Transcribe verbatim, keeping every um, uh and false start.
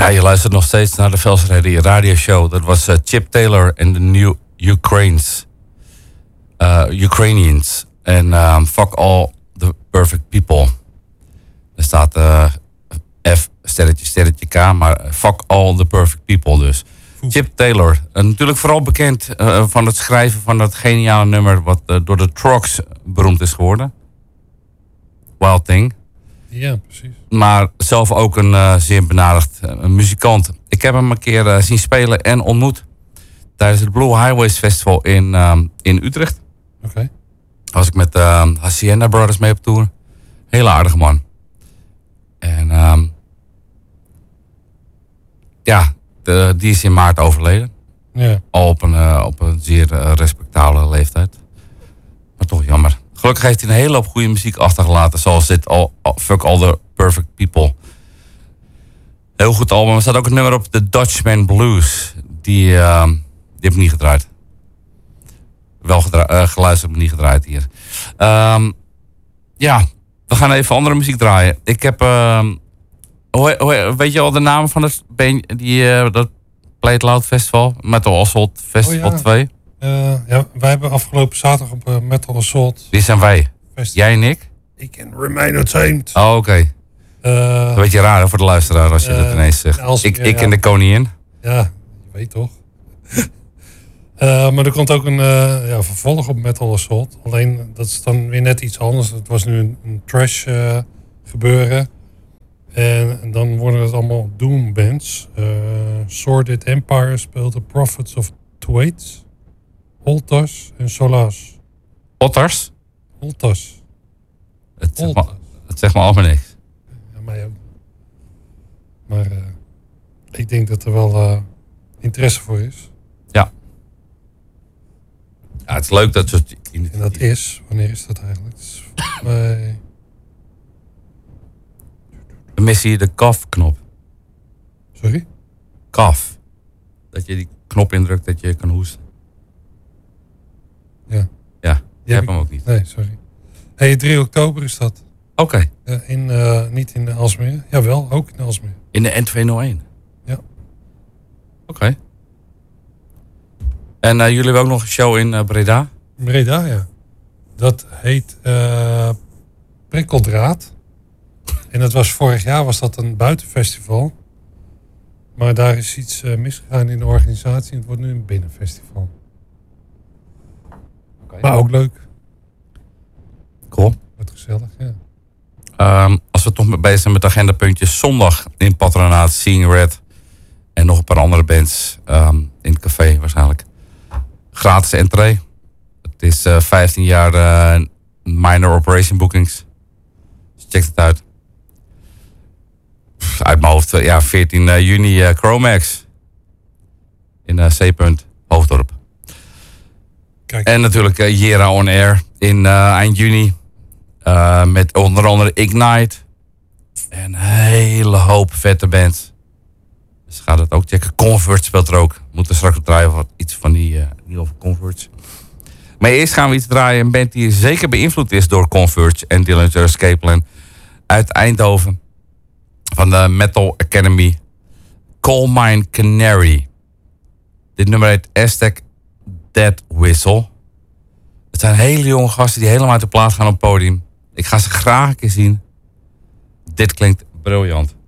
Ja, je luistert nog steeds naar de Velsredi Radio Show. Dat was uh, Chip Taylor en de New Ukraines. Uh, Ukrainians. En um, fuck all the perfect people. Er staat uh, F, sterretje, sterretje K, maar fuck all the perfect people dus. Oef. Chip Taylor. Uh, natuurlijk vooral bekend uh, van het schrijven van dat geniale nummer wat uh, door de Trucks beroemd is geworden. Wild Thing. Ja, precies. Maar zelf ook een uh, zeer benadigd uh, muzikant. Ik heb hem een keer uh, zien spelen en ontmoet tijdens het Blue Highways Festival in, um, in Utrecht. Oké. Okay. Was ik met uh, Hacienda Brothers mee op tour. Hele aardige man. En um, ja, de, die is in maart overleden. Ja. Al op een, uh, op een zeer uh, respectabele leeftijd. Maar toch jammer. Gelukkig heeft hij een hele hoop goede muziek achtergelaten. Zoals dit all, all, Fuck All The Perfect People. Heel goed album. Er staat ook een nummer op, The Dutchman Blues. Die, uh, die heb ik niet gedraaid. Wel gedra- uh, geluisterd, maar niet gedraaid hier. Um, ja, we gaan even andere muziek draaien. Ik heb... Uh, hoe, hoe, weet je al de naam van het, die, uh, dat Play It Loud Festival? Metal Assault Festival oh, ja. twee? Uh, ja, wij hebben afgelopen zaterdag op uh, Metal Assault... Wie zijn wij? Festival. Jij en ik? Ik en Remain Untamed. Oh, oké. Okay. Uh, een beetje raar hè, voor de luisteraar als je uh, dat ineens zegt. Als, ik ik ja, en de koningin. Ja, je weet toch. uh, maar er komt ook een uh, ja, vervolg op Metal Assault. Alleen, dat is dan weer net iets anders. Het was nu een, een trash uh, gebeuren. En, en dan worden het allemaal doom bands. Uh, Sordid Empire speelt The Prophets of Thwaites. Holtas en Solas. Otters? Holtas. Het zegt me, het zegt me allemaal niks. Ja, mij ook. Maar uh, ik denk dat er wel uh, interesse voor is. Ja. Ja, het is leuk dat soort... En dat is, wanneer is dat eigenlijk? Het is bij... Dan mis je de kaf-knop. Sorry? Kaf. Dat je die knop indrukt dat je kan hoesten. Ja. Ja, je hebt hem ook niet. Nee, sorry. Hey, drie oktober is dat. Oké. Okay. Uh, in, uh, niet in de Aalsmeer. Jawel, ook in de Aalsmeer. In de N tweehonderdéén? Ja. Oké. Okay. En uh, jullie hebben ook nog een show in uh, Breda? Breda, ja. Dat heet uh, Prikkeldraad. En dat was vorig jaar was dat een buitenfestival. Maar daar is iets uh, misgegaan in de organisatie. En het wordt nu een binnenfestival. Okay. Maar ook leuk. Cool. Wat gezellig, ja. Um, als we toch bezig zijn met agendapuntjes. Zondag in Patronaat, Seeing Red. En nog een paar andere bands. Um, in het café waarschijnlijk. Gratis entree. Het is uh, vijftien jaar uh, minor operation bookings. Dus check het uit. Pff, uit mijn hoofd, ja, veertien juni uh, Chromax. In uh, C-punt, Hoofddorp. Kijk. En natuurlijk uh, Jera On Air in uh, eind juni. Uh, met onder andere Ignite. En een hele hoop vette bands. Dus ga dat ook checken. Convert speelt er ook. We moeten straks draaien wat iets van die, uh, die over Converge. Maar eerst gaan we iets draaien. Een band die zeker beïnvloed is door Converge en Dillinger Escape Plan. Uit Eindhoven. Van de Metal Academy. Coal Mine Canary. Dit nummer heet Aztec Dead Whistle. Het zijn hele jonge gasten die helemaal uit de plaat gaan op het podium. Ik ga ze graag een keer zien. Dit klinkt briljant.